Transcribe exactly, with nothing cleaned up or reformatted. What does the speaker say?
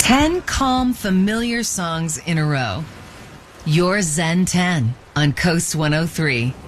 ten calm, familiar songs in a row. Your Zen ten on Coast one oh three.